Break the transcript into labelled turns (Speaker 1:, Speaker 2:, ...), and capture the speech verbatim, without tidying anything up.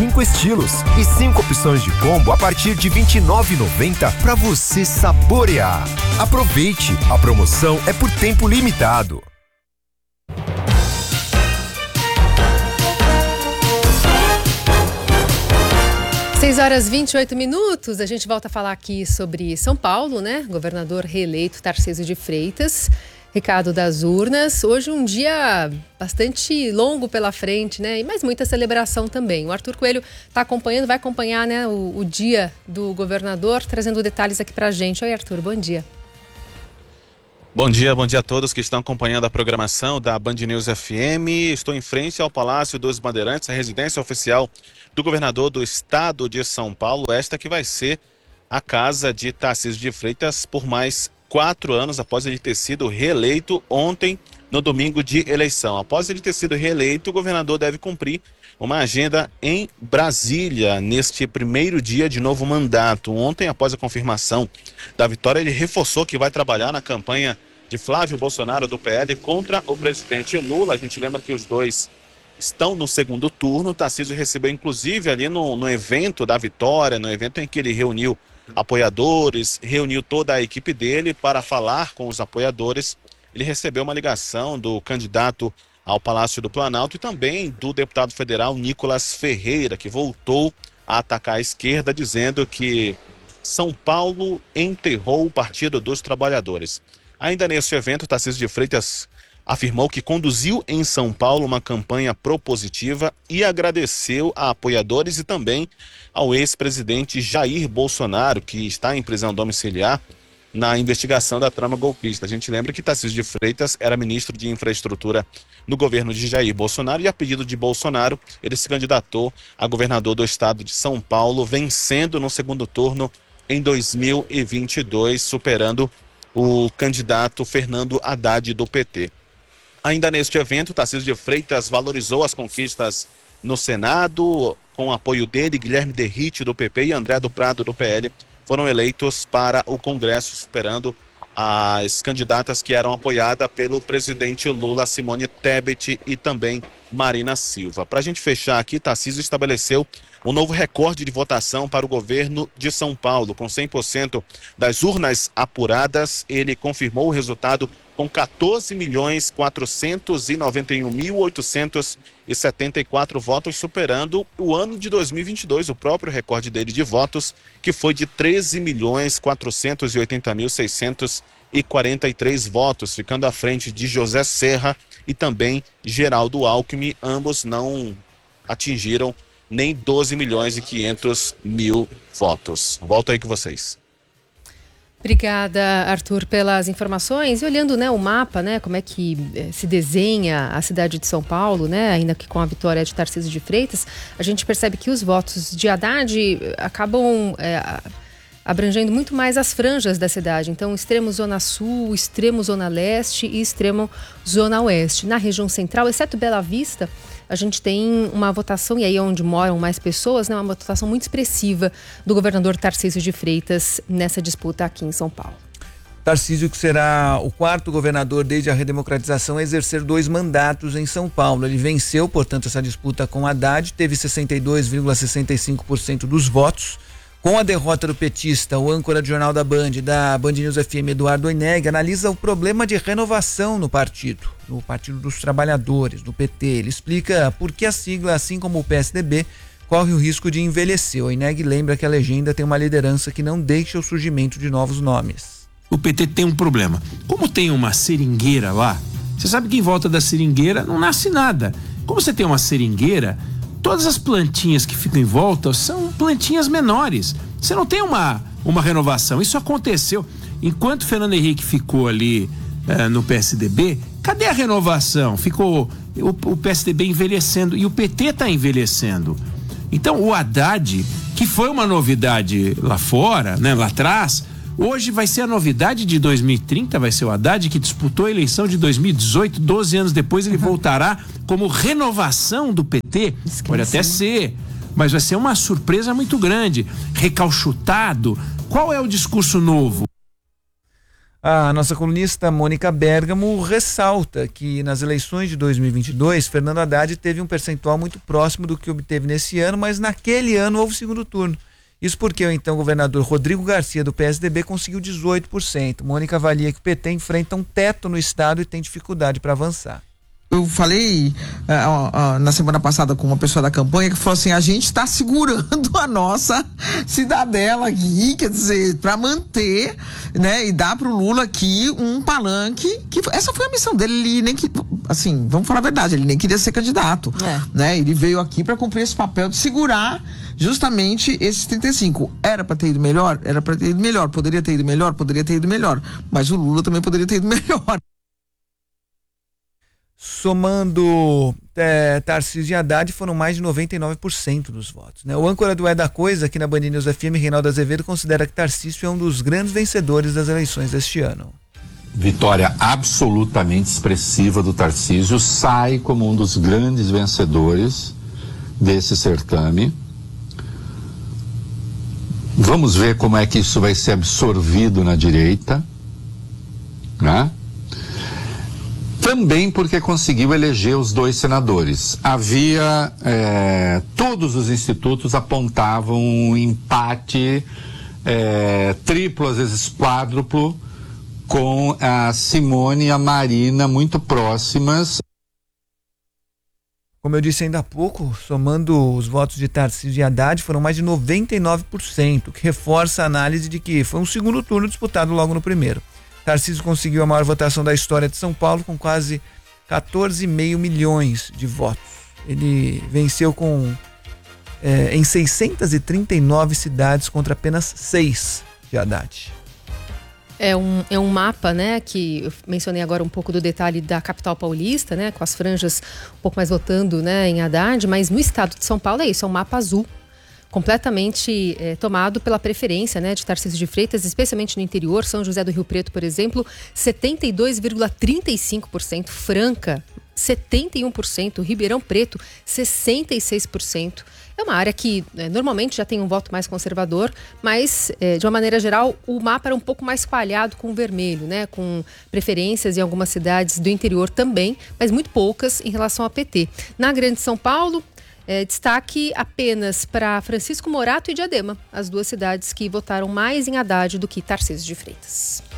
Speaker 1: cinco estilos e cinco opções de combo a partir de vinte e nove reais e noventa centavos para você saborear. Aproveite, a promoção é por tempo limitado.
Speaker 2: seis horas e vinte e oito minutos, a gente volta a falar aqui sobre São Paulo, né? Governador reeleito Tarcísio de Freitas, recado das urnas. Hoje um dia bastante longo pela frente, né? E mais muita celebração também. O Arthur Coelho está acompanhando, vai acompanhar, né, o, o dia do governador, trazendo detalhes aqui pra gente. Oi, Arthur, bom dia.
Speaker 3: Bom dia, bom dia a todos que estão acompanhando a programação da Band News F M. Estou em frente ao Palácio dos Bandeirantes, a residência oficial do governador do estado de São Paulo, esta que vai ser a casa de Tarcísio de Freitas por mais quatro anos após ele ter sido reeleito ontem, no domingo de eleição. Após ele ter sido reeleito, o governador deve cumprir uma agenda em Brasília neste primeiro dia de novo mandato. Ontem, após a confirmação da vitória, ele reforçou que vai trabalhar na campanha de Flávio Bolsonaro do P L contra o presidente Lula. A gente lembra que os dois estão no segundo turno. Tarcísio recebeu, inclusive, ali no, no evento da vitória, no evento em que ele reuniu apoiadores, reuniu toda a equipe dele para falar com os apoiadores. Ele recebeu uma ligação do candidato ao Palácio do Planalto e também do deputado federal Nicolas Ferreira, que voltou a atacar a esquerda, dizendo que São Paulo enterrou o Partido dos Trabalhadores. Ainda nesse evento, Tarcísio de Freitas afirmou que conduziu em São Paulo uma campanha propositiva e agradeceu a apoiadores e também ao ex-presidente Jair Bolsonaro, que está em prisão domiciliar na investigação da trama golpista. A gente lembra que Tarcísio de Freitas era ministro de infraestrutura no governo de Jair Bolsonaro e, a pedido de Bolsonaro, ele se candidatou a governador do estado de São Paulo, vencendo no segundo turno em dois mil e vinte e dois, superando o candidato Fernando Haddad do P T. Ainda neste evento, Tarcísio de Freitas valorizou as conquistas no Senado, com o apoio dele, Guilherme Derrite do P P e André do Prado do P L foram eleitos para o Congresso, superando as candidatas que eram apoiadas pelo presidente Lula, Simone Tebet e também Marina Silva. Para a gente fechar aqui, Tarcísio estabeleceu um novo recorde de votação para o governo de São Paulo. Com cem por cento das urnas apuradas, ele confirmou o resultado com quatorze milhões quatrocentos e noventa e um mil oitocentos e setenta e quatro votos, superando o ano de dois mil e vinte e dois, o próprio recorde dele de votos, que foi de treze milhões quatrocentos e oitenta mil seiscentos e quarenta e três votos, ficando à frente de José Serra e também Geraldo Alckmin. Ambos não atingiram nem doze milhões e quinhentos mil votos. Volto aí com vocês.
Speaker 2: Obrigada, Arthur, pelas informações. E olhando, né, o mapa, né, como é que eh, se desenha a cidade de São Paulo, né, ainda que com a vitória de Tarcísio de Freitas, a gente percebe que os votos de Haddad acabam eh, abrangendo muito mais as franjas da cidade. Então, extremo Zona Sul, extremo Zona Leste e extremo Zona Oeste. Na região central, exceto Bela Vista, a gente tem uma votação, e aí é onde moram mais pessoas, né, uma votação muito expressiva do governador Tarcísio de Freitas nessa disputa aqui em São Paulo.
Speaker 4: Tarcísio, que será o quarto governador desde a redemocratização a exercer dois mandatos em São Paulo. Ele venceu, portanto, essa disputa com Haddad, teve sessenta e dois vírgula sessenta e cinco por cento dos votos. Com a derrota do petista, o âncora de Jornal da Band, da Band News F M, Eduardo Oineg, analisa o problema de renovação no partido, no Partido dos Trabalhadores, do P T. Ele explica por que a sigla, assim como o P S D B, corre o risco de envelhecer. O Oineg lembra que a legenda tem uma liderança que não deixa o surgimento de novos nomes.
Speaker 5: O P T tem um problema. Como tem uma seringueira lá, você sabe que em volta da seringueira não nasce nada. Como você tem uma seringueira, todas as plantinhas que ficam em volta são plantinhas menores. Você não tem uma, uma renovação. Isso aconteceu. Enquanto Fernando Henrique ficou ali eh, no P S D B, cadê a renovação? Ficou o, o P S D B envelhecendo e o P T está envelhecendo. Então o Haddad, que foi uma novidade lá fora, né, lá atrás, hoje vai ser a novidade de dois mil e trinta, vai ser o Haddad que disputou a eleição de dois mil e dezoito, doze anos depois ele voltará como renovação do P T. Esqueci. Pode até ser, mas vai ser uma surpresa muito grande. Recalchutado. Qual é o discurso novo?
Speaker 4: A nossa colunista Mônica Bergamo ressalta que nas eleições de dois mil e vinte e dois, Fernando Haddad teve um percentual muito próximo do que obteve nesse ano, mas naquele ano houve segundo turno. Isso porque o então governador Rodrigo Garcia, do P S D B, conseguiu dezoito por cento. Mônica avalia que o P T enfrenta um teto no estado e tem dificuldade para avançar.
Speaker 6: Eu falei uh, uh, na semana passada com uma pessoa da campanha que falou assim, a gente está segurando a nossa cidadela aqui, quer dizer, para manter, né, e dar pro Lula aqui um palanque, que essa foi a missão dele, ele nem que, assim, vamos falar a verdade, ele nem queria ser candidato, é. né, ele veio aqui para cumprir esse papel de segurar justamente esses trinta e cinco. Era para ter ido melhor? Era para ter ido melhor, poderia ter ido melhor? Poderia ter ido melhor, mas o Lula também poderia ter ido melhor.
Speaker 4: Somando é, Tarcísio e Haddad, foram mais de noventa e nove por cento dos votos, né? O âncora do É da Coisa, aqui na Band News F M, Reinaldo Azevedo, considera que Tarcísio é um dos grandes vencedores das eleições deste ano.
Speaker 7: Vitória absolutamente expressiva do Tarcísio, sai como um dos grandes vencedores desse certame. Vamos ver como é que isso vai ser absorvido na direita, né? Também porque conseguiu eleger os dois senadores. Havia, é, todos os institutos apontavam um empate é, triplo, às vezes quádruplo, com a Simone e a Marina muito próximas.
Speaker 4: Como eu disse ainda há pouco, somando os votos de Tarcísio e Haddad, foram mais de noventa e nove por cento, que reforça a análise de que foi um segundo turno disputado logo no primeiro. Tarcísio conseguiu a maior votação da história de São Paulo, com quase quatorze vírgula cinco milhões de votos. Ele venceu com é, em seiscentas e trinta e nove cidades contra apenas seis de Haddad.
Speaker 2: É um, é um mapa, né, que eu mencionei agora um pouco do detalhe da capital paulista, né, com as franjas um pouco mais votando, né, em Haddad, mas no estado de São Paulo é isso, é um mapa azul, completamente é, tomado pela preferência, né, de Tarcísio de Freitas, especialmente no interior. São José do Rio Preto, por exemplo, setenta e dois vírgula trinta e cinco por cento, Franca, setenta e um por cento, Ribeirão Preto, sessenta e seis por cento. É uma área que é, normalmente já tem um voto mais conservador, mas, é, de uma maneira geral, o mapa era um pouco mais coalhado com o vermelho, né, com preferências em algumas cidades do interior também, mas muito poucas em relação ao P T. Na Grande São Paulo, É, destaque apenas para Francisco Morato e Diadema, as duas cidades que votaram mais em Haddad do que Tarcísio de Freitas.